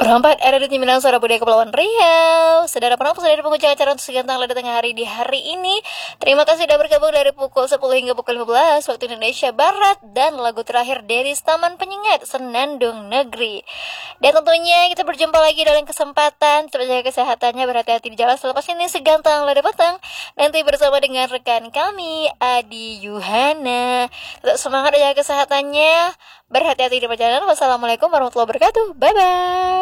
Perempat ada di Minang Suara Budaya Kepulauan Riau. Saudara pengunjung acara untuk Segantang Lada Tengah Hari di hari ini. Terima kasih sudah bergabung dari pukul 10 hingga pukul 15 waktu Indonesia Barat. Dan lagu terakhir dari Taman Penyengat Senandung Negeri. Dan tentunya kita berjumpa lagi dalam kesempatan. Tetap jaga kesehatannya, berhati-hati di jalan. Selepas ini Segantang Lada Petang nanti bersama dengan rekan kami Adi Yuhana. Tetap semangat dan jaga kesehatannya, berhati-hati di perjalanan. Wassalamualaikum warahmatullahi wabarakatuh. Bye bye.